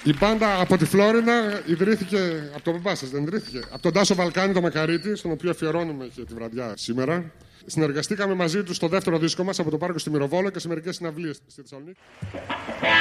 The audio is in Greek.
Η μπάντα από τη Φλόρινα ιδρύθηκε από τον μπαμπά σας, δεν ιδρύθηκε? Από τον Τάσο Βαλκάνη, το Μακαρίτη, στον οποίο αφιερώνουμε και τη βραδιά σήμερα. Συνεργαστήκαμε μαζί του στο δεύτερο δίσκο μας από το Πάρκο στη Μυροβόλο και σε μερικές συναυλίες στη Θεσσαλονίκη.